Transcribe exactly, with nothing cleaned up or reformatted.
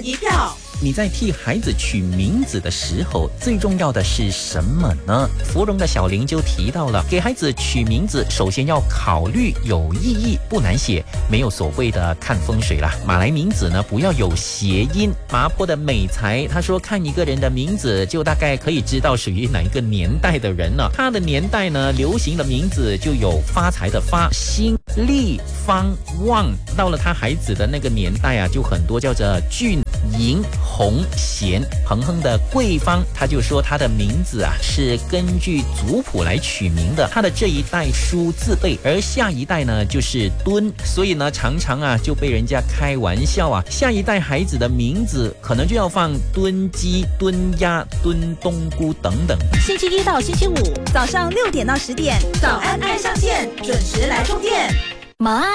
一票。 你在替孩子取名字的时候，最重要的是什么呢？芙蓉的小林就提到了，给孩子取名字，首先要考虑有意义，不难写，没有所谓的看风水啦。马来名字呢，不要有谐音。麻坡的美才他说，看一个人的名字，就大概可以知道属于哪一个年代的人了。他的年代呢，流行的名字就有发财的发、兴、利、方、旺。到了他孩子的那个年代啊，就很多叫做俊、银、红、贤。恒恒的贵方他就说，他的名字啊是根据族谱来取名的，他的这一代书字辈，而下一代呢就是敦，所以呢常常啊就被人家开玩笑啊，下一代孩子的名字可能就要放敦鸡、敦鸭、敦冬菇等等。 星期一到星期五早上六点到十点，早安爱上线，准时来充电。 妈